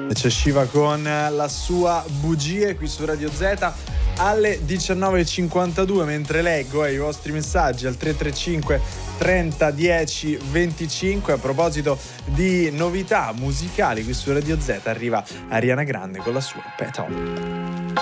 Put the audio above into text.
C'è Shiva con la sua Bugie qui su Radio Z alle 19.52, mentre leggo i vostri messaggi al 335 30 10 25. A proposito di novità musicali qui su Radio Z, arriva Ariana Grande con la sua Pet Home.